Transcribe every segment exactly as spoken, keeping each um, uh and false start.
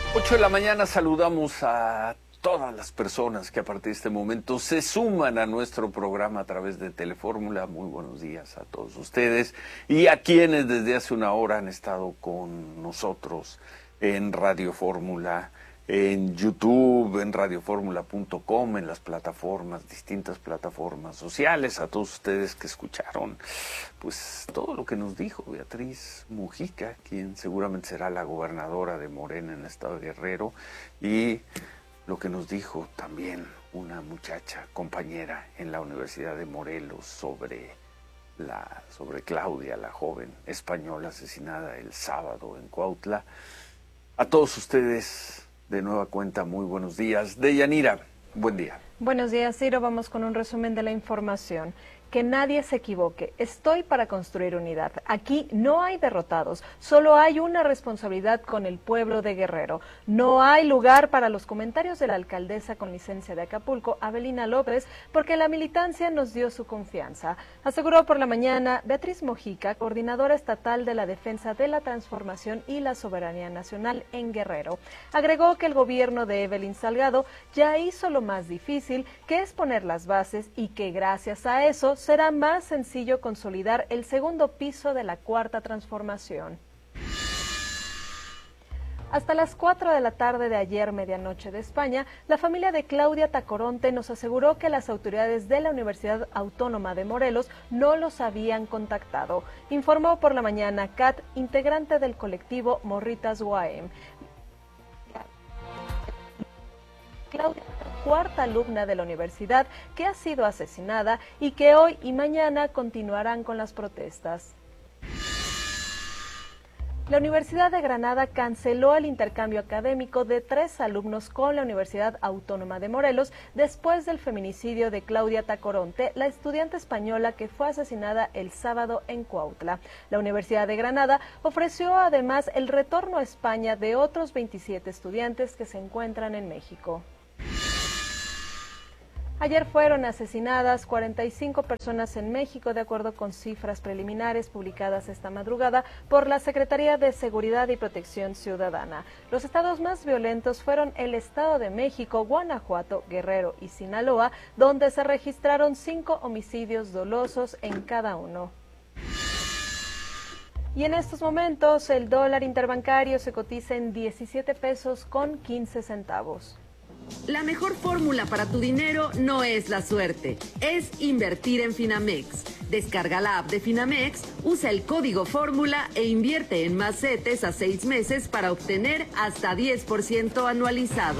ocho de la mañana saludamos a todas las personas que a partir de este momento se suman a nuestro programa a través de Telefórmula. Muy buenos días a todos ustedes y a quienes desde hace una hora han estado con nosotros en Radio Fórmula, en YouTube, en radio fórmula punto com, en las plataformas, distintas plataformas sociales, a todos ustedes que escucharon pues todo lo que nos dijo Beatriz Mujica, quien seguramente será la gobernadora de Morena en el estado de Guerrero, y lo que nos dijo también una muchacha compañera en la Universidad de Morelos sobre la sobre Claudia, la joven española asesinada el sábado en Cuautla. A todos ustedes, de nueva cuenta, muy buenos días. Deyanira, buen día. Buenos días, Ciro. Vamos con un resumen de la información. Que nadie se equivoque. Estoy para construir unidad. Aquí no hay derrotados. Solo hay una responsabilidad con el pueblo de Guerrero. No hay lugar para los comentarios de la alcaldesa con licencia de Acapulco, Avelina López, porque la militancia nos dio su confianza. Aseguró por la mañana Beatriz Mujica, coordinadora estatal de la defensa de la transformación y la soberanía nacional en Guerrero. Agregó que el gobierno de Evelyn Salgado ya hizo lo más difícil, que es poner las bases, y que gracias a eso será más sencillo consolidar el segundo piso de la Cuarta Transformación. Hasta las cuatro de la tarde de ayer, medianoche de España, la familia de Claudia Tacoronte nos aseguró que las autoridades de la Universidad Autónoma de Morelos no los habían contactado. Informó por la mañana Kat, integrante del colectivo Morritas U A M. Claudia, cuarta alumna de la universidad que ha sido asesinada y que hoy y mañana continuarán con las protestas. La Universidad de Granada canceló el intercambio académico de tres alumnos con la Universidad Autónoma de Morelos después del feminicidio de Claudia Tacoronte, la estudiante española que fue asesinada el sábado en Cuautla. La Universidad de Granada ofreció además el retorno a España de otros veintisiete estudiantes que se encuentran en México. Ayer fueron asesinadas cuarenta y cinco personas en México, de acuerdo con cifras preliminares publicadas esta madrugada por la Secretaría de Seguridad y Protección Ciudadana. Los estados más violentos fueron el Estado de México, Guanajuato, Guerrero y Sinaloa, donde se registraron cinco homicidios dolosos en cada uno. Y en estos momentos el dólar interbancario se cotiza en diecisiete pesos con quince centavos. La mejor fórmula para tu dinero no es la suerte, es invertir en Finamex. Descarga la app de Finamex, usa el código fórmula e invierte en más CETES a seis meses para obtener hasta diez por ciento anualizado.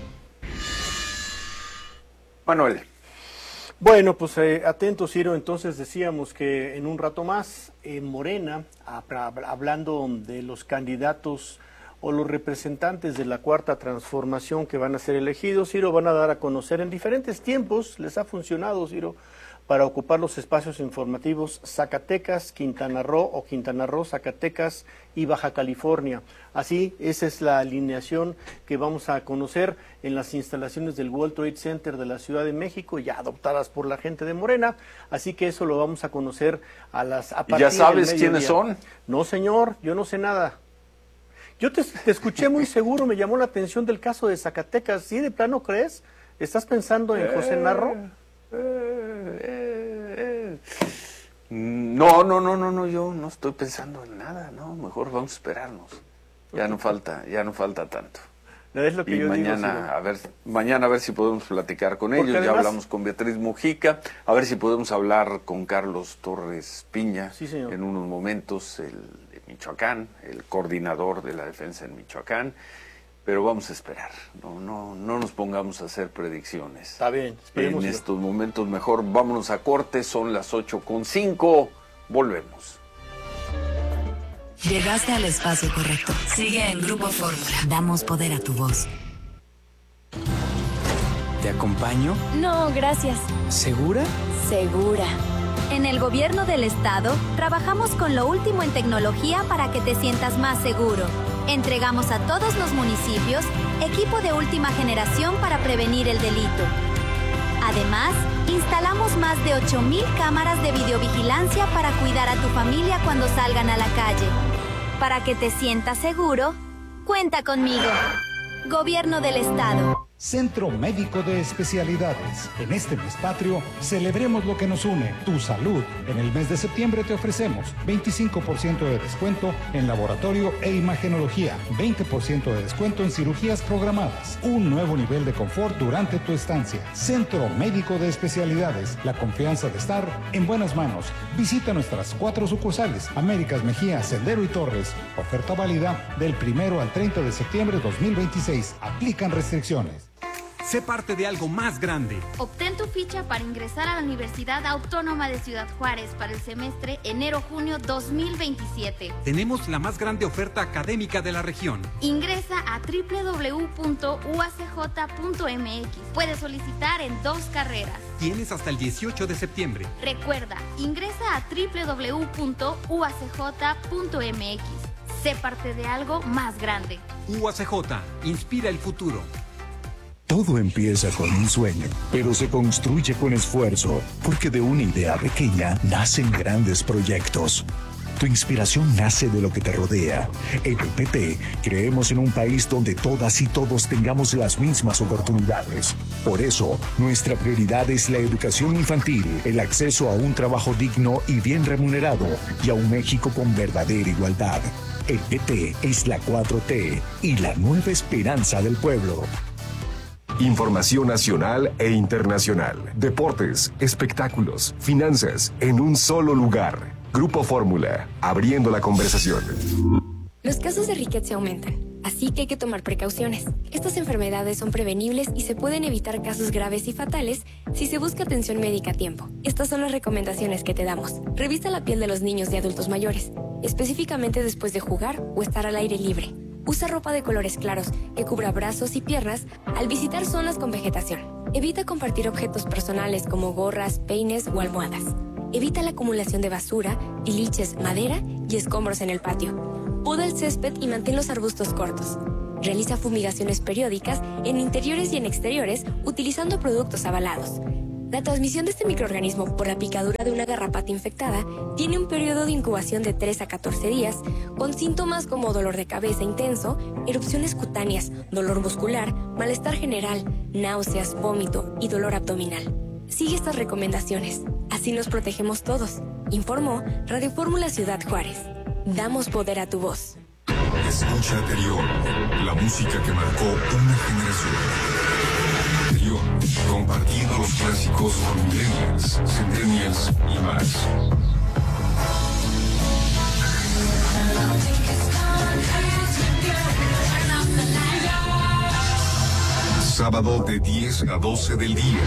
Manuel. Bueno, pues eh, atento, Ciro. Entonces decíamos que en un rato más, en Morena, hablando de los candidatos o los representantes de la Cuarta Transformación que van a ser elegidos, Ciro, van a dar a conocer en diferentes tiempos, les ha funcionado, Ciro, para ocupar los espacios informativos Zacatecas, Quintana Roo o Quintana Roo, Zacatecas y Baja California. Así, esa es la alineación que vamos a conocer en las instalaciones del World Trade Center de la Ciudad de México, ya adoptadas por la gente de Morena, así que eso lo vamos a conocer a las a partir ¿Ya sabes del quiénes mediodía. son? No, señor, yo no sé nada. Yo te, te escuché muy seguro, me llamó la atención del caso de Zacatecas. ¿Sí, de plano crees? ¿Estás pensando en José Narro? Eh, eh, eh. No, no, no, no, no, yo no estoy pensando en nada, no, mejor vamos a esperarnos. Ya no falta, ya no falta tanto. Es lo que y yo mañana digo, sí, a ver, mañana a ver si podemos platicar con Porque ellos. además, ya hablamos con Beatriz Mujica, a ver si podemos hablar con Carlos Torres Piña sí, señor. en unos momentos, el de Michoacán, el coordinador de la defensa en Michoacán. Pero vamos a esperar, no, no, no nos pongamos a hacer predicciones. Está bien, esperemos. En estos momentos mejor vámonos a corte, son las ocho con cinco, volvemos. Llegaste al espacio correcto. Sigue en Grupo Fórmula. Damos poder a tu voz. ¿Te acompaño? No, gracias. ¿Segura? Segura. En el gobierno del estado, trabajamos con lo último en tecnología para que te sientas más seguro. Entregamos a todos los municipios equipo de última generación para prevenir el delito. Además, instalamos más de ocho mil cámaras de videovigilancia para cuidar a tu familia cuando salgan a la calle. Para que te sientas seguro, cuenta conmigo. Gobierno del Estado. Centro Médico de Especialidades. En este mes patrio, celebremos lo que nos une, tu salud. En el mes de septiembre te ofrecemos veinticinco por ciento de descuento en laboratorio e imagenología, veinte por ciento de descuento en cirugías programadas, un nuevo nivel de confort durante tu estancia. Centro Médico de Especialidades, la confianza de estar en buenas manos. Visita nuestras cuatro sucursales, Américas, Mejía, Sendero y Torres. Oferta válida del primero al treinta de septiembre de dos mil veintiséis. Aplican restricciones. Sé parte de algo más grande. Obtén tu ficha para ingresar a la Universidad Autónoma de Ciudad Juárez para el semestre enero-junio dos mil veintisiete. Tenemos la más grande oferta académica de la región. Ingresa a doble u doble u doble u punto u a c j punto m x. Puedes solicitar en dos carreras. Tienes hasta el dieciocho de septiembre. Recuerda, ingresa a doble u doble u doble u punto u a c j punto m x. Sé parte de algo más grande. U A C J, inspira el futuro. Todo empieza con un sueño, pero se construye con esfuerzo, porque de una idea pequeña nacen grandes proyectos. Tu inspiración nace de lo que te rodea. En el P T creemos en un país donde todas y todos tengamos las mismas oportunidades. Por eso, nuestra prioridad es la educación infantil, el acceso a un trabajo digno y bien remunerado, y a un México con verdadera igualdad. El P T es la cuatro T y la nueva esperanza del pueblo. Información nacional e internacional, deportes, espectáculos, finanzas, en un solo lugar. Grupo Fórmula, abriendo la conversación. Los casos de riqueza aumentan, así que hay que tomar precauciones. Estas enfermedades son prevenibles y se pueden evitar casos graves y fatales si se busca atención médica a tiempo. Estas son las recomendaciones que te damos. Revisa la piel de los niños y adultos mayores, específicamente después de jugar o estar al aire libre. Usa ropa de colores claros que cubra brazos y piernas al visitar zonas con vegetación. Evita compartir objetos personales como gorras, peines o almohadas. Evita la acumulación de basura, tiliches, madera y escombros en el patio. Poda el césped y mantén los arbustos cortos. Realiza fumigaciones periódicas en interiores y en exteriores utilizando productos avalados. La transmisión de este microorganismo por la picadura de una garrapata infectada tiene un periodo de incubación de tres a catorce días, con síntomas como dolor de cabeza intenso, erupciones cutáneas, dolor muscular, malestar general, náuseas, vómito y dolor abdominal. Sigue estas recomendaciones, así nos protegemos todos. Informó Radio Fórmula Ciudad Juárez. Damos poder a tu voz. Escucha Anterior, la música que marcó una generación. Anterior, compartiendo los clásicos con millennials, centennials y más. Sábado de diez a doce del día.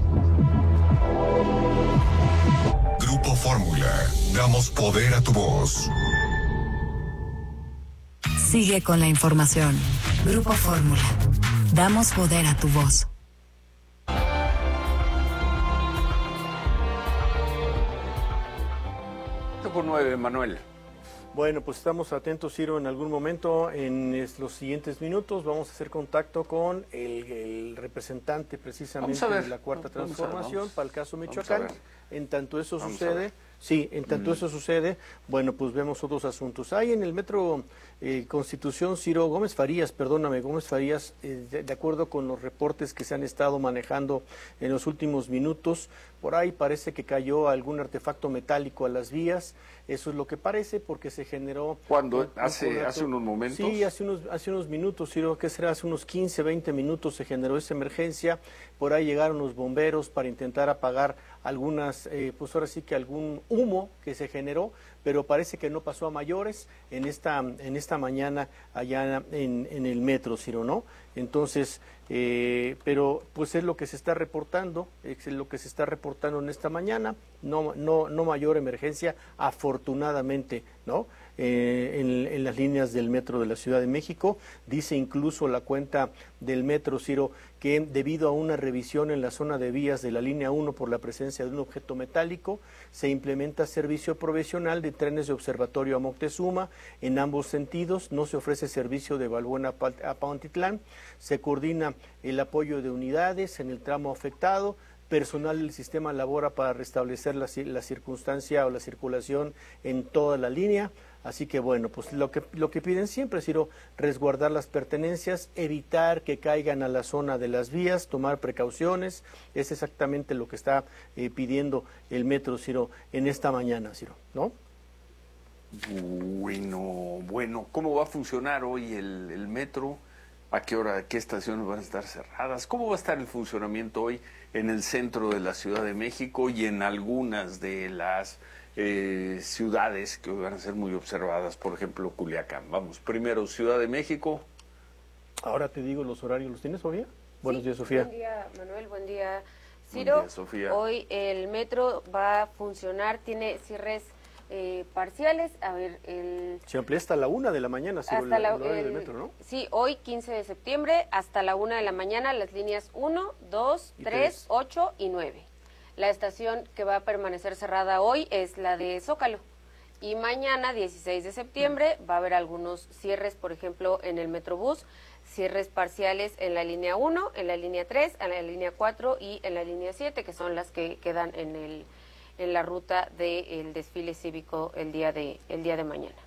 Grupo Fórmula, damos poder a tu voz. Sigue con la información. Grupo Fórmula. Damos poder a tu voz. Por nueve, Manuel. Bueno, pues estamos atentos, Ciro, en algún momento, en los siguientes minutos, vamos a hacer contacto con el, el representante precisamente de la Cuarta vamos Transformación ver, vamos, para el caso Michoacán. En tanto eso vamos sucede, sí, en tanto mm. eso sucede, bueno, pues vemos otros asuntos. Hay en el Metro eh, Constitución, Ciro, Gómez Farías, perdóname, Gómez Farías, eh, de, de acuerdo con los reportes que se han estado manejando en los últimos minutos, por ahí parece que cayó algún artefacto metálico a las vías. Eso es lo que parece, porque se generó... ¿Cuándo? ¿Hace, hace unos momentos? Sí, hace unos, hace unos minutos, Ciro, que será hace unos quince, veinte minutos se generó esa emergencia. Por ahí llegaron los bomberos para intentar apagar algunas, eh, pues ahora sí que algún humo que se generó, pero parece que no pasó a mayores en esta, en esta mañana allá en, en el metro, Ciro, ¿no? Entonces, eh, pero pues es lo que se está reportando, es lo que se está reportando en esta mañana, no, no, no mayor emergencia, afortunadamente, ¿no? Eh, en, en las líneas del metro de la Ciudad de México. Dice incluso la cuenta del metro, Ciro, que debido a una revisión en la zona de vías de la línea uno por la presencia de un objeto metálico, se implementa servicio provisional de trenes de observatorio a Moctezuma en ambos sentidos. No se ofrece servicio de Balbuena a Pantitlán. Se coordina el apoyo de unidades en el tramo afectado. Personal del sistema labora para restablecer la, la circunstancia o la circulación en toda la línea. Así que bueno, pues lo que lo que piden siempre, Ciro, resguardar las pertenencias, evitar que caigan a la zona de las vías, tomar precauciones, es exactamente lo que está eh, pidiendo el metro, Ciro, en esta mañana, Ciro, ¿no? Bueno, bueno, ¿cómo va a funcionar hoy el, el metro? ¿A qué hora, qué estaciones van a estar cerradas? ¿Cómo va a estar el funcionamiento hoy en el centro de la Ciudad de México y en algunas de las Eh, ciudades que van a ser muy observadas, por ejemplo Culiacán? Vamos, primero Ciudad de México. Ahora te digo los horarios, ¿los tienes, Sofía? Buenos sí, días, Sofía. Buen día, Manuel, buen día, Buen Ciro. día, Sofía. Hoy el metro va a funcionar, tiene cierres eh, parciales, a ver, el... Se amplía hasta la una de la mañana, Ciro, hasta el, la, el horario el, del metro, ¿no? Sí, hoy quince de septiembre, hasta la una de la mañana, las líneas uno, dos, tres, ocho y nueve. La estación que va a permanecer cerrada hoy es la de Zócalo. Y mañana, dieciséis de septiembre, va a haber algunos cierres, por ejemplo, en el Metrobús, cierres parciales en la línea uno, en la línea tres, en la línea cuatro y en la línea siete, que son las que quedan en el en la ruta del desfile cívico el día de el día de mañana.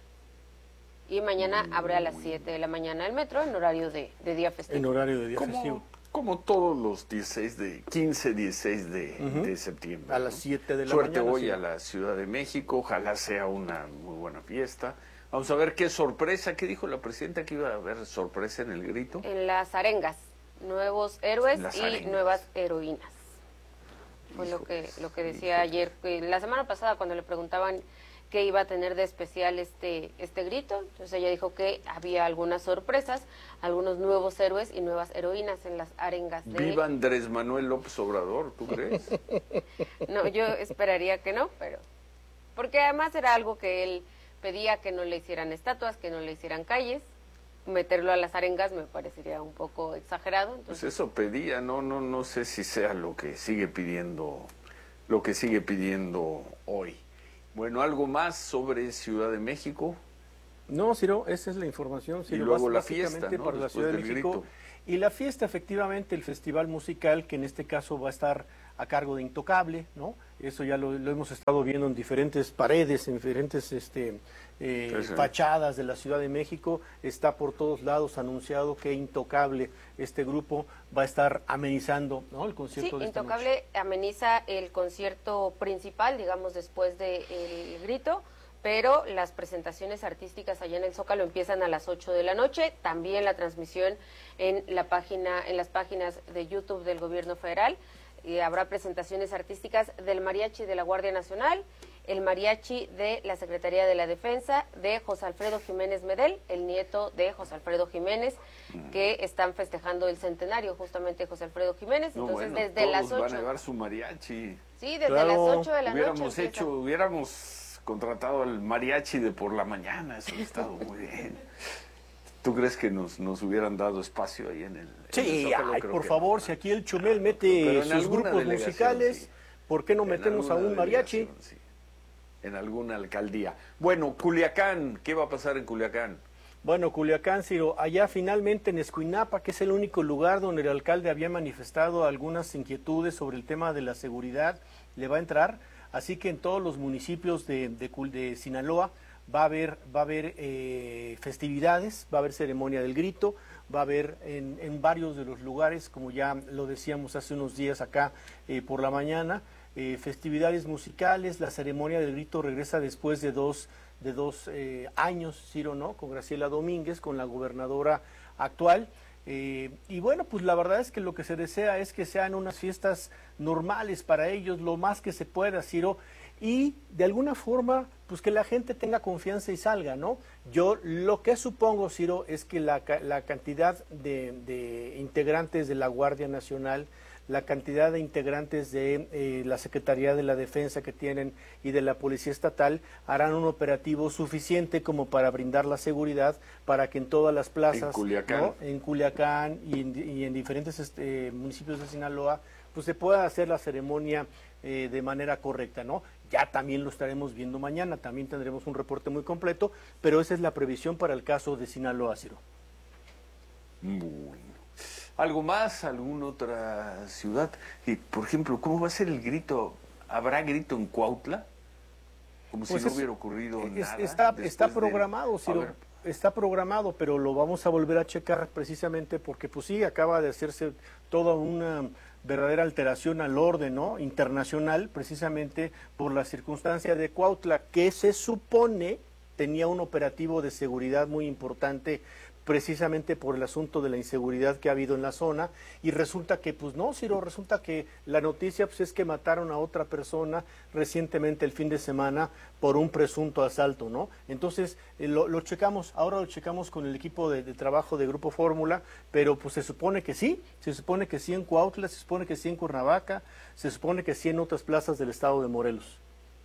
Y mañana abre a las siete de la mañana el metro en horario de, de día festivo. En horario de día ¿Cómo? festivo. Como todos los dieciséis de, quince, dieciséis de, uh-huh. de septiembre. A las siete de la Suerte mañana. Suerte hoy sí. a la Ciudad de México, ojalá sea una muy buena fiesta. Vamos a ver qué sorpresa, ¿qué dijo la presidenta? Que iba a haber sorpresa en el grito. En las arengas, nuevos héroes y arengas. nuevas heroínas. Fue Hijo, lo que lo que decía hijo. ayer, la semana pasada cuando le preguntaban qué iba a tener de especial este este grito, entonces ella dijo que había algunas sorpresas, algunos nuevos héroes y nuevas heroínas en las arengas. De... Viva Andrés Manuel López Obrador, ¿tú crees? No, yo esperaría que no, pero porque además era algo que él pedía, que no le hicieran estatuas, que no le hicieran calles. Meterlo a las arengas me parecería un poco exagerado. Entonces... Pues eso pedía, no, no, no sé si sea lo que sigue pidiendo, lo que sigue pidiendo hoy. Bueno, ¿algo más sobre Ciudad de México? No, Ciro, esa es la información. Ciro, y luego la fiesta, ¿no? para la Ciudad de México. Grito. Y la fiesta, efectivamente, el festival musical, que en este caso va a estar a cargo de Intocable, ¿no? Eso ya lo, lo hemos estado viendo en diferentes paredes, en diferentes este, eh, sí, sí. fachadas de la Ciudad de México. Está por todos lados anunciado que Intocable, este grupo, va a estar amenizando, ¿no?, el concierto sí, de esta Intocable noche. ameniza el concierto principal, digamos, después del de grito, pero las presentaciones artísticas allá en el Zócalo empiezan a las ocho de la noche, también la transmisión en la página, en las páginas de YouTube del Gobierno Federal. Y habrá presentaciones artísticas del Mariachi de la Guardia Nacional, el Mariachi de la Secretaría de la Defensa, de José Alfredo Jiménez Medel, el nieto de José Alfredo Jiménez, que están festejando el centenario justamente de José Alfredo Jiménez. No, Entonces, bueno, desde todos las ocho. van a llevar su mariachi. Sí, desde claro. las ocho de la hubiéramos noche. Hecho, hubiéramos contratado al mariachi de por la mañana, eso ha estado muy bien. ¿Tú crees que nos, nos hubieran dado espacio ahí en el Sí, en el Zócalo? ay, por favor, no. Si aquí el Chumel mete sus grupos musicales, sí. ¿Por qué no metemos a un mariachi? Sí. En alguna alcaldía. Bueno, Culiacán, ¿qué va a pasar en Culiacán? Bueno, Culiacán, Ciro, allá finalmente en Escuinapa, que es el único lugar donde el alcalde había manifestado algunas inquietudes sobre el tema de la seguridad, le va a entrar, así que en todos los municipios de, de, de Sinaloa va a haber, va a haber eh, festividades, va a haber ceremonia del grito, va a haber en, en varios de los lugares, como ya lo decíamos hace unos días acá eh, por la mañana, eh, festividades musicales. La ceremonia del grito regresa después de dos, de dos eh, años, Ciro, ¿no?, con Graciela Domínguez, con la gobernadora actual. Eh, y bueno, pues la verdad es que lo que se desea es que sean unas fiestas normales para ellos, lo más que se pueda, Ciro, y de alguna forma, pues que la gente tenga confianza y salga, ¿no? Yo lo que supongo, Ciro, es que la, la cantidad de, de integrantes de la Guardia Nacional, la cantidad de integrantes de eh, la Secretaría de la Defensa que tienen y de la Policía Estatal harán un operativo suficiente como para brindar la seguridad para que en todas las plazas, en Culiacán, ¿no?, en Culiacán y en, y en diferentes este, municipios de Sinaloa, pues se pueda hacer la ceremonia eh, de manera correcta, ¿no? Ya también lo estaremos viendo mañana, también tendremos un reporte muy completo, pero esa es la previsión para el caso de Sinaloa, Ciro. Bueno. ¿Algo más? ¿Alguna otra ciudad? Y, por ejemplo, ¿cómo va a ser el grito? ¿Habrá grito en Cuautla? Como pues si no es, hubiera ocurrido es, nada. Está, está programado, de... Ciro, está programado, pero lo vamos a volver a checar precisamente porque, pues sí, acaba de hacerse toda una verdadera alteración al orden, ¿no?, internacional, precisamente por la circunstancia de Cuautla, que se supone tenía un operativo de seguridad muy importante, precisamente por el asunto de la inseguridad que ha habido en la zona, y resulta que, pues no, Ciro, resulta que la noticia pues, es que mataron a otra persona recientemente el fin de semana por un presunto asalto, ¿no? Entonces, eh, lo, lo checamos, ahora lo checamos con el equipo de, de trabajo de Grupo Fórmula, pero pues se supone que sí, se supone que sí en Cuautla, se supone que sí en Cuernavaca, se supone que sí en otras plazas del estado de Morelos.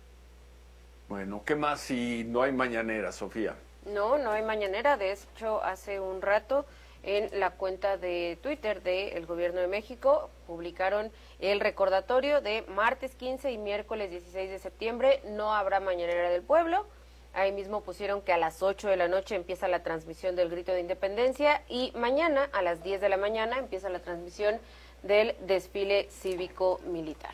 Bueno, ¿qué más si no hay mañanera, Sofía? No, no hay mañanera. De hecho, hace un rato en la cuenta de Twitter del Gobierno de México publicaron el recordatorio de martes quince y miércoles dieciséis de septiembre. No habrá mañanera del pueblo. Ahí mismo pusieron que a las ocho de la noche empieza la transmisión del Grito de Independencia y mañana a las diez de la mañana empieza la transmisión del desfile cívico-militar.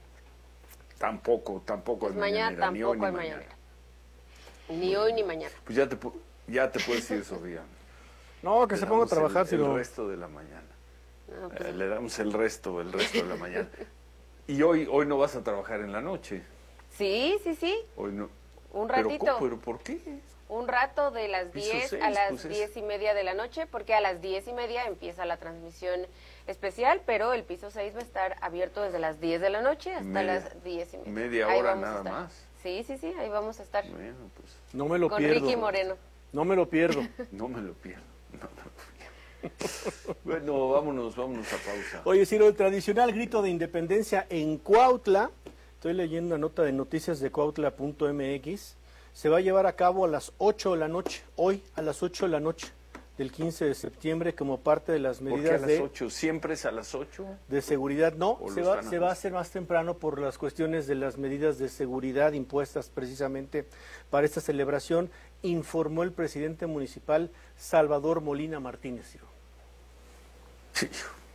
Tampoco, tampoco pues hay mañana, mañanera, tampoco ni hoy ni hay mañana. mañanera. Ni hoy ni mañana. Pues ya te, ya te puedes ir, Sofía. No, que Le se ponga a damos trabajar, el, Ciro. el resto de la mañana. No, pues, eh, le damos el resto, el resto de la mañana. Y hoy, hoy no vas a trabajar en la noche. Sí, sí, sí. Hoy no. Un ¿Pero, ratito. ¿Pero por qué? Un rato de las Piso diez seis, a las pues es- diez y media de la noche, porque a las diez y media empieza la transmisión especial, pero el piso seis va a estar abierto desde las diez de la noche hasta Media- las diez y media. media Ahí hora vamos a nada estar. más. Sí, sí, sí, ahí vamos a estar. Bueno, pues No me lo Con pierdo. Ricky Moreno. No me lo pierdo. no me lo pierdo. No me lo pierdo. Bueno, vámonos, vámonos a pausa. Oye, Ciro, el tradicional grito de independencia en Cuautla, estoy leyendo una nota de noticias de cuautla punto m x, se va a llevar a cabo a las ocho de la noche, hoy a las ocho de la noche del quince de septiembre, como parte de las ¿Por qué a medidas las de, ocho? ¿Siempre es a las ocho? de seguridad. No, ¿O se lo va, están se va a ajustando? hacer más temprano por las cuestiones de las medidas de seguridad impuestas precisamente para esta celebración, informó el presidente municipal Salvador Molina Martínez, Ciro. Sí.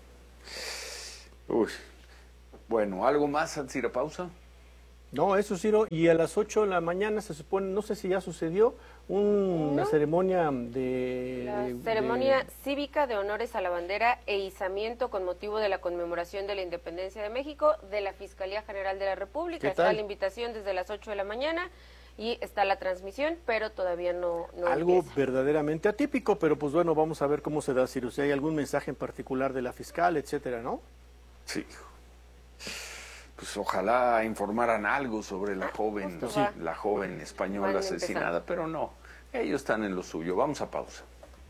Uy. Bueno, ¿algo más antes de ir a pausa? No, eso, Ciro, y a las ocho de la mañana se supone, no sé si ya sucedió, un- una No. ceremonia de... La de- ceremonia cívica de honores a la bandera e izamiento con motivo de la conmemoración de la independencia de México de la Fiscalía General de la República. ¿Qué Está tal? la invitación desde las ocho de la mañana y está la transmisión, pero todavía no, no algo empieza. verdaderamente atípico, pero pues bueno, vamos a ver cómo se da, Ciro, si hay algún mensaje en particular de la fiscal, etcétera, ¿no? Sí. Pues ojalá informaran algo sobre la joven, Justo va. la joven española Van asesinada, empezando. pero no. Ellos están en lo suyo. Vamos a pausa.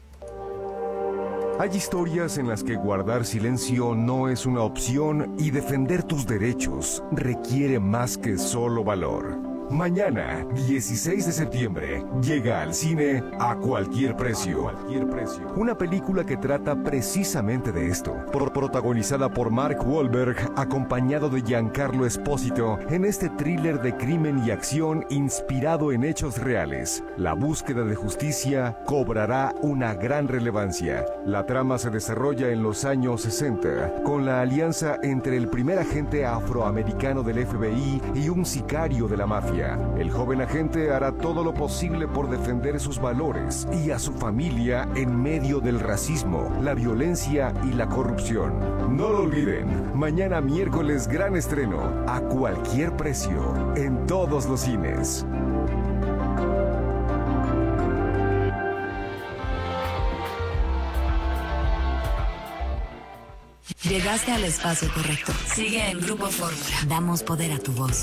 Hay historias en las que guardar silencio no es una opción y defender tus derechos requiere más que solo valor. Mañana, dieciséis de septiembre, llega al cine A Cualquier Precio. Cualquier Precio. Una película que trata precisamente de esto. Pro- protagonizada por Mark Wahlberg, acompañado de Giancarlo Espósito, en este thriller de crimen y acción inspirado en hechos reales. La búsqueda de justicia cobrará una gran relevancia. La trama se desarrolla en los años sesenta, con la alianza entre el primer agente afroamericano del F B I y un sicario de la mafia. El joven agente hará todo lo posible por defender sus valores y a su familia en medio del racismo, la violencia y la corrupción. No lo olviden, mañana miércoles gran estreno, A Cualquier Precio, en todos los cines. Llegaste al espacio correcto. Sigue en Grupo Fórmula. Damos poder a tu voz.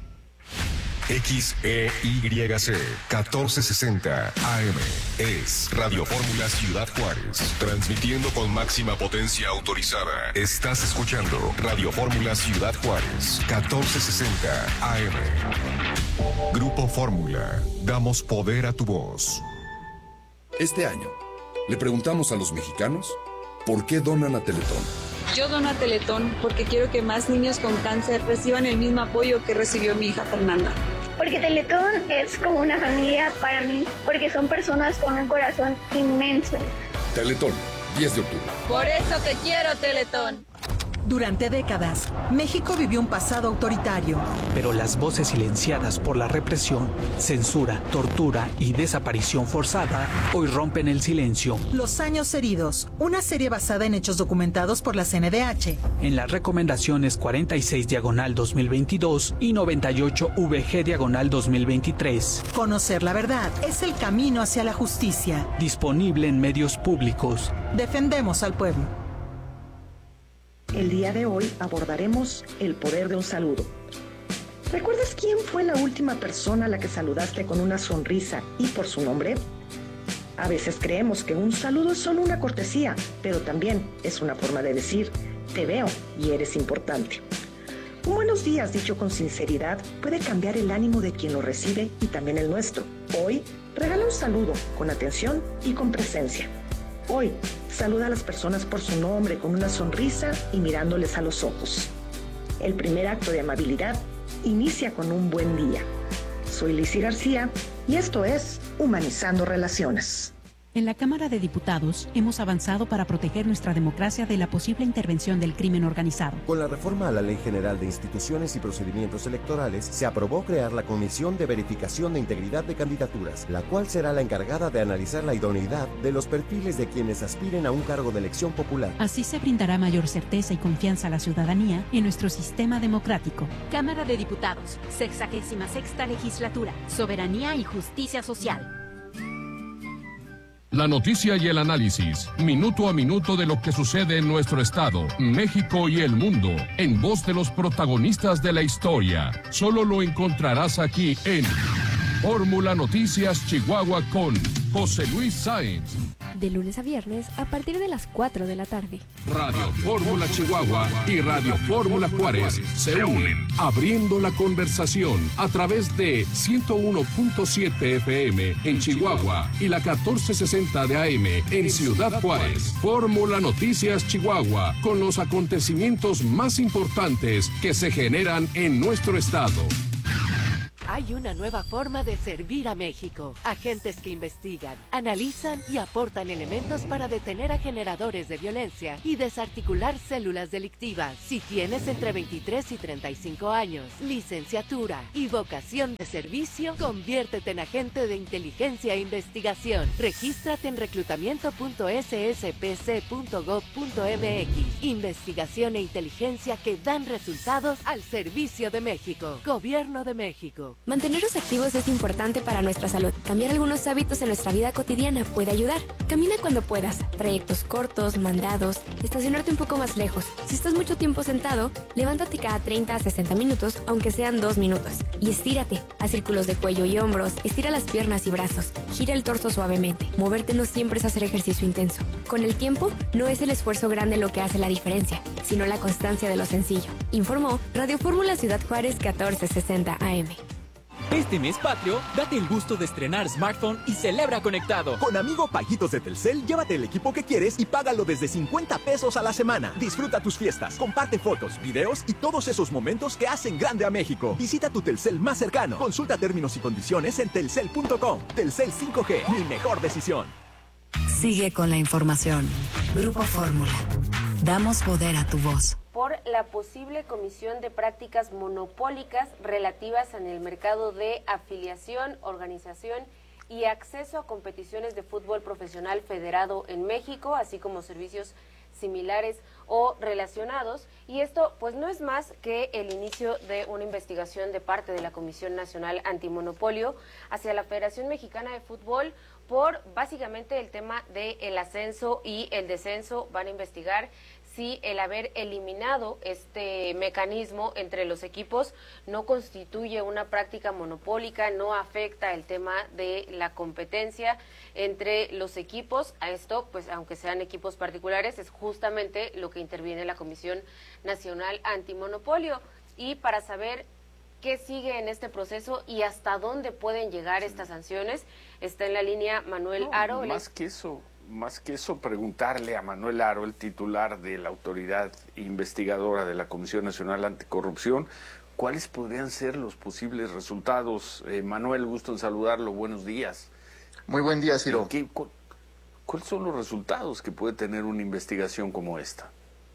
X E Y C catorce sesenta A M es Radio Fórmula Ciudad Juárez, transmitiendo con máxima potencia autorizada. Estás escuchando Radio Fórmula Ciudad Juárez, catorce sesenta A M. Grupo Fórmula, damos poder a tu voz. Este año, le preguntamos a los mexicanos por qué donan a Teletón. Yo dono a Teletón porque quiero que más niños con cáncer reciban el mismo apoyo que recibió mi hija Fernanda. Porque Teletón es como una familia para mí, porque son personas con un corazón inmenso. Teletón, diez de octubre. Por eso te quiero, Teletón. Durante décadas, México vivió un pasado autoritario. Pero las voces silenciadas por la represión, censura, tortura y desaparición forzada hoy rompen el silencio. Los años heridos, una serie basada en hechos documentados por la C N D H. En las recomendaciones cuarenta y seis diagonal dos mil veintidós y noventa y ocho V G diagonal dos mil veintitrés. Conocer la verdad es el camino hacia la justicia. Disponible en medios públicos. Defendemos al pueblo. El día de hoy abordaremos el poder de un saludo. ¿Recuerdas quién fue la última persona a la que saludaste con una sonrisa y por su nombre? A veces creemos que un saludo es solo una cortesía, pero también es una forma de decir, te veo y eres importante. Un buenos días dicho con sinceridad puede cambiar el ánimo de quien lo recibe y también el nuestro. Hoy, regala un saludo con atención y con presencia. Hoy, saluda a las personas por su nombre con una sonrisa y mirándoles a los ojos. El primer acto de amabilidad inicia con un buen día. Soy Lizzy García y esto es Humanizando Relaciones. En la Cámara de Diputados hemos avanzado para proteger nuestra democracia de la posible intervención del crimen organizado. Con la reforma a la Ley General de Instituciones y Procedimientos Electorales, se aprobó crear la Comisión de Verificación de Integridad de Candidaturas, la cual será la encargada de analizar la idoneidad de los perfiles de quienes aspiren a un cargo de elección popular. Así se brindará mayor certeza y confianza a la ciudadanía en nuestro sistema democrático. Cámara de Diputados, sexagésima sexta legislatura, soberanía y justicia social. La noticia y el análisis, minuto a minuto de lo que sucede en nuestro estado, México y el mundo, en voz de los protagonistas de la historia. Solo lo encontrarás aquí en Fórmula Noticias Chihuahua con José Luis Sáenz. De lunes a viernes a partir de las cuatro de la tarde. Radio Fórmula Chihuahua y Radio Fórmula Juárez se unen, abriendo la conversación a través de ciento uno punto siete F M en Chihuahua y la catorce sesenta de A M en Ciudad Juárez. Fórmula Noticias Chihuahua, con los acontecimientos más importantes que se generan en nuestro estado. Hay una nueva forma de servir a México. Agentes que investigan, analizan y aportan elementos para detener a generadores de violencia y desarticular células delictivas. Si tienes entre veintitrés y treinta y cinco años, licenciatura y vocación de servicio, conviértete en agente de inteligencia e investigación. Regístrate en reclutamiento punto s s p c punto gov punto m x. Investigación e inteligencia que dan resultados al servicio de México. Gobierno de México. Mantenernos activos es importante para nuestra salud. Cambiar algunos hábitos en nuestra vida cotidiana puede ayudar. Camina cuando puedas, trayectos cortos, mandados, estacionarte un poco más lejos. Si estás mucho tiempo sentado, levántate cada treinta a sesenta minutos, aunque sean dos minutos. Y estírate, haz círculos de cuello y hombros, estira las piernas y brazos, gira el torso suavemente. Moverte no siempre es hacer ejercicio intenso. Con el tiempo, no es el esfuerzo grande lo que hace la diferencia, sino la constancia de lo sencillo. Informó Radio Fórmula Ciudad Juárez catorce sesenta A M. Este mes patrio, date el gusto de estrenar smartphone y celebra conectado. Con Amigo Paguitos de Telcel, llévate el equipo que quieres y págalo desde cincuenta pesos a la semana. Disfruta tus fiestas, comparte fotos, videos y todos esos momentos que hacen grande a México. Visita tu Telcel más cercano. Consulta términos y condiciones en telcel punto com. Telcel cinco G, mi mejor decisión. Sigue con la información. Grupo Fórmula. Damos poder a tu voz. Por la posible comisión de prácticas monopólicas relativas en el mercado de afiliación, organización y acceso a competiciones de fútbol profesional federado en México, así como servicios similares o relacionados. Y esto pues no es más que el inicio de una investigación de parte de la Comisión Nacional Antimonopolio hacia la Federación Mexicana de Fútbol por básicamente el tema del ascenso y el descenso. Van a investigar si el haber eliminado este mecanismo entre los equipos no constituye una práctica monopólica, no afecta el tema de la competencia entre los equipos. A esto, pues aunque sean equipos particulares, es justamente lo que interviene la Comisión Nacional Antimonopolio. Y para saber qué sigue en este proceso y hasta dónde pueden llegar estas sanciones, está en la línea Manuel no, Aro. Más que eso. Más que eso, preguntarle a Manuel Aro, el titular de la autoridad investigadora de la Comisión Nacional Anticorrupción, cuáles podrían ser los posibles resultados. Eh, Manuel, gusto en saludarlo, buenos días. Muy buen día, Ciro. ¿Qué, cu ¿Cuáles son los resultados que puede tener una investigación como esta?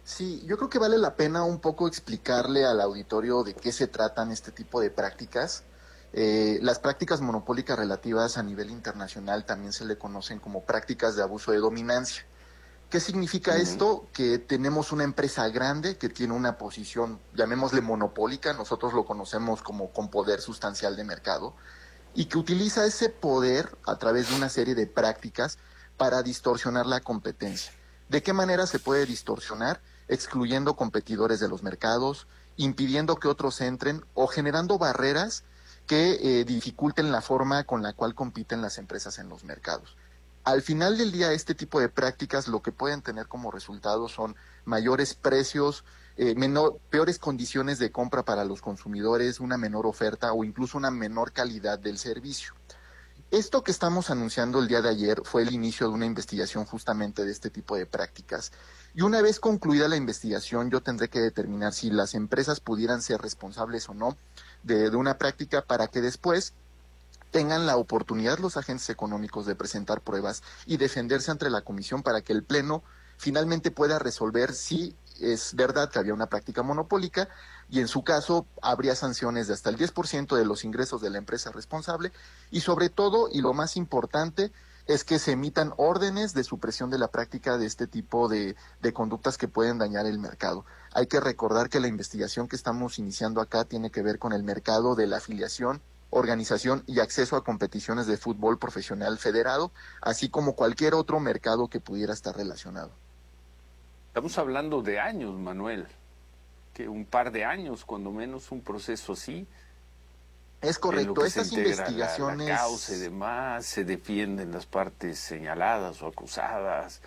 Sí, yo creo que vale la pena un poco explicarle al auditorio de qué se tratan este tipo de prácticas. Eh, las prácticas monopólicas relativas a nivel internacional también se le conocen como prácticas de abuso de dominancia. ¿Qué significa uh-huh. esto? Que tenemos una empresa grande que tiene una posición, llamémosle monopólica, nosotros lo conocemos como con poder sustancial de mercado, y que utiliza ese poder a través de una serie de prácticas para distorsionar la competencia. ¿De qué manera se puede distorsionar? Excluyendo competidores de los mercados, impidiendo que otros entren o generando barreras que eh, dificulten la forma con la cual compiten las empresas en los mercados. Al final del día, este tipo de prácticas lo que pueden tener como resultado son mayores precios, eh, menor, peores condiciones de compra para los consumidores, una menor oferta o incluso una menor calidad del servicio. Esto que estamos anunciando el día de ayer fue el inicio de una investigación justamente de este tipo de prácticas. Y una vez concluida la investigación, yo tendré que determinar si las empresas pudieran ser responsables o no de, de una práctica para que después tengan la oportunidad los agentes económicos de presentar pruebas y defenderse ante la comisión para que el Pleno finalmente pueda resolver si es verdad que había una práctica monopólica y en su caso habría sanciones de hasta el diez por ciento de los ingresos de la empresa responsable y sobre todo, y lo más importante, es que se emitan órdenes de supresión de la práctica de este tipo de, de conductas que pueden dañar el mercado. Hay que recordar que la investigación que estamos iniciando acá tiene que ver con el mercado de la afiliación, organización y acceso a competiciones de fútbol profesional federado, así como cualquier otro mercado que pudiera estar relacionado. Estamos hablando de años, Manuel, que un par de años, cuando menos, un proceso así. Es correcto, estas investigaciones... La, la causa y demás, se defienden las partes señaladas o acusadas.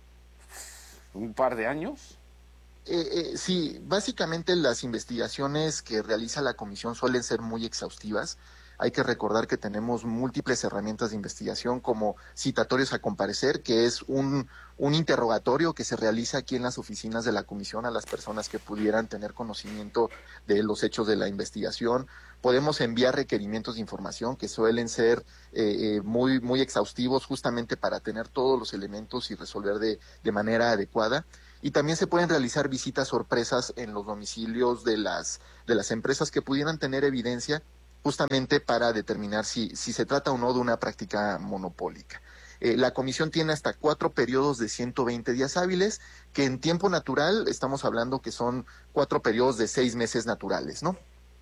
¿Un par de años? Eh, eh, sí, básicamente las investigaciones que realiza la comisión suelen ser muy exhaustivas. Hay que recordar que tenemos múltiples herramientas de investigación como citatorios a comparecer, que es un, un interrogatorio que se realiza aquí en las oficinas de la comisión a las personas que pudieran tener conocimiento de los hechos de la investigación. Podemos enviar requerimientos de información que suelen ser eh, eh, muy, muy exhaustivos justamente para tener todos los elementos y resolver de, de manera adecuada. Y también se pueden realizar visitas sorpresas en los domicilios de las, de las empresas que pudieran tener evidencia justamente para determinar si, si se trata o no de una práctica monopólica. Eh, la comisión tiene hasta cuatro periodos de ciento veinte días hábiles, que en tiempo natural estamos hablando que son cuatro periodos de seis meses naturales, ¿no?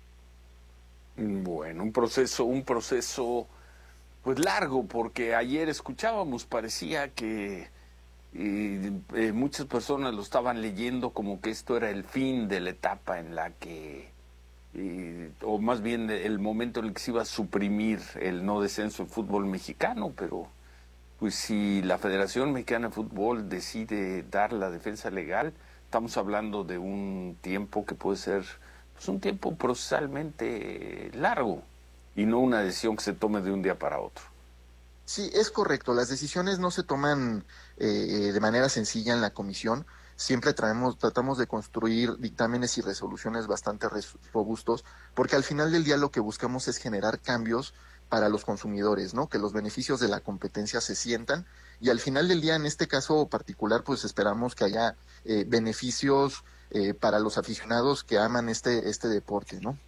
Bueno, un proceso, un proceso pues largo, porque ayer escuchábamos, parecía que eh, eh, muchas personas lo estaban leyendo como que esto era el fin de la etapa en la que Y, o más bien el momento en el que se iba a suprimir el no descenso en fútbol mexicano, pero pues si la Federación Mexicana de Fútbol decide dar la defensa legal, estamos hablando de un tiempo que puede ser pues, un tiempo procesalmente largo y no una decisión que se tome de un día para otro. Sí, es correcto, las decisiones no se toman eh, de manera sencilla en la comisión. Siempre traemos, tratamos de construir dictámenes y resoluciones bastante robustos, porque al final del día lo que buscamos es generar cambios para los consumidores, ¿no? Que los beneficios de la competencia se sientan y al final del día, en este caso particular, pues esperamos que haya eh, beneficios eh, para los aficionados que aman este, este deporte, ¿no?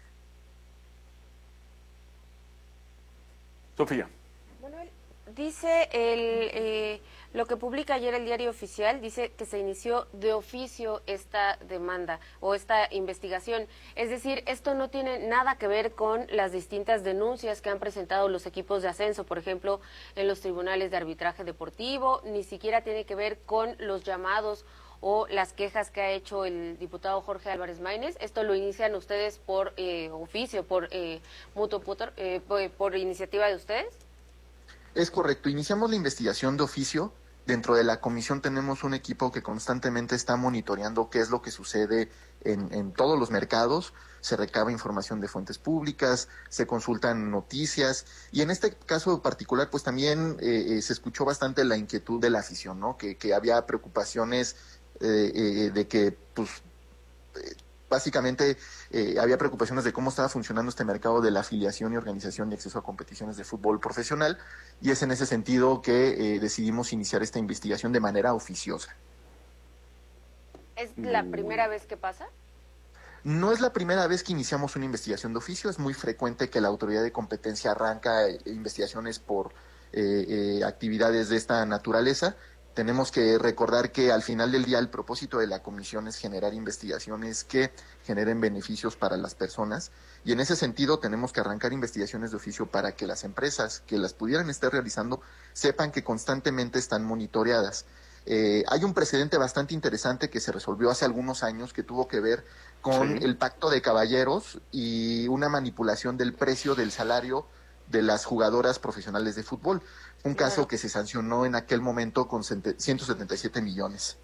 Sofía. Manuel, dice el... Eh... Lo que publica ayer el Diario Oficial dice que se inició de oficio esta demanda o esta investigación. Es decir, esto no tiene nada que ver con las distintas denuncias que han presentado los equipos de ascenso, por ejemplo, en los tribunales de arbitraje deportivo, ni siquiera tiene que ver con los llamados o las quejas que ha hecho el diputado Jorge Álvarez Maínez. Esto lo inician ustedes por eh, oficio, por eh, mutuo por, eh, por, por iniciativa de ustedes. Es correcto, iniciamos la investigación de oficio. Dentro de la comisión tenemos un equipo que constantemente está monitoreando qué es lo que sucede en, en todos los mercados, se recaba información de fuentes públicas, se consultan noticias y en este caso particular pues también eh, eh, se escuchó bastante la inquietud de la afición, ¿no? Que, que había preocupaciones eh, eh, de que pues eh, básicamente eh, había preocupaciones de cómo estaba funcionando este mercado de la afiliación y organización y acceso a competiciones de fútbol profesional y es en ese sentido que eh, decidimos iniciar esta investigación de manera oficiosa. ¿Es la primera vez que pasa? No es la primera vez que iniciamos una investigación de oficio, es muy frecuente que la autoridad de competencia arranca investigaciones por eh, eh, actividades de esta naturaleza. Tenemos que recordar que al final del día el propósito de la comisión es generar investigaciones que generen beneficios para las personas y en ese sentido tenemos que arrancar investigaciones de oficio para que las empresas que las pudieran estar realizando sepan que constantemente están monitoreadas. Eh, hay un precedente bastante interesante que se resolvió hace algunos años que tuvo que ver con sí. el pacto de caballeros y una manipulación del precio del salario de las jugadoras profesionales de fútbol. Un claro. caso que se sancionó en aquel momento con ciento setenta y siete millones.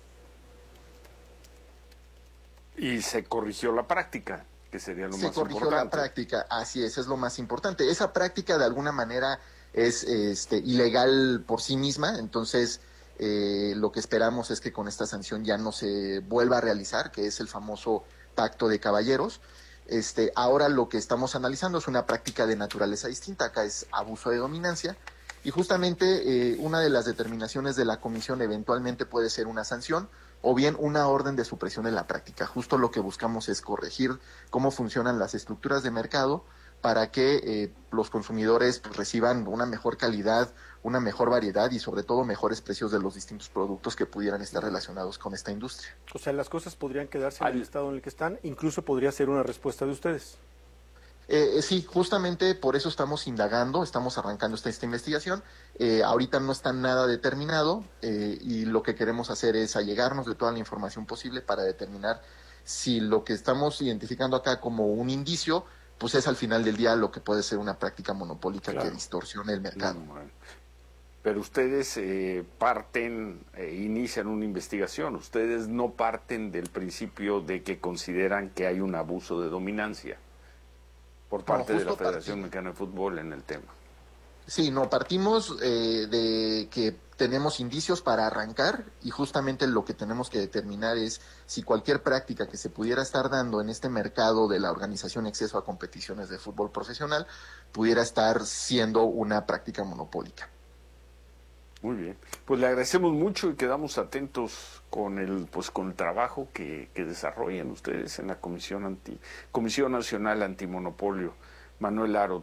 Y se corrigió la práctica, que sería lo se más corrigió importante. la práctica, así es, es lo más importante. Esa práctica de alguna manera es este, ilegal por sí misma, entonces eh, lo que esperamos es que con esta sanción ya no se vuelva a realizar, que es el famoso pacto de caballeros. Este, ahora lo que estamos analizando es una práctica de naturaleza distinta, acá es abuso de dominancia, y justamente eh, una de las determinaciones de la comisión eventualmente puede ser una sanción o bien una orden de supresión de la práctica. Justo lo que buscamos es corregir cómo funcionan las estructuras de mercado para que eh, los consumidores pues, reciban una mejor calidad, una mejor variedad y sobre todo mejores precios de los distintos productos que pudieran estar relacionados con esta industria. O sea, las cosas podrían quedarse en el estado en el que están, incluso podría ser una respuesta de ustedes. Eh, sí, justamente por eso estamos indagando, estamos arrancando esta, esta investigación. Eh, ahorita no está nada determinado eh, y lo que queremos hacer es allegarnos de toda la información posible para determinar si lo que estamos identificando acá como un indicio, pues es al final del día lo que puede ser una práctica monopólica claro. que distorsione el mercado. No, bueno. Pero ustedes eh, parten, eh, inician una investigación, ustedes no parten del principio de que consideran que hay un abuso de dominancia por parte no, de la Federación partimos. Mexicana de Fútbol en el tema. Sí, no, partimos eh, de que tenemos indicios para arrancar y justamente lo que tenemos que determinar es si cualquier práctica que se pudiera estar dando en este mercado de la organización y acceso a competiciones de fútbol profesional pudiera estar siendo una práctica monopólica. Muy bien, pues le agradecemos mucho y quedamos atentos con el pues con el trabajo que, que desarrollan ustedes en la Comisión anti Comisión Nacional Antimonopolio. Manuel Aro,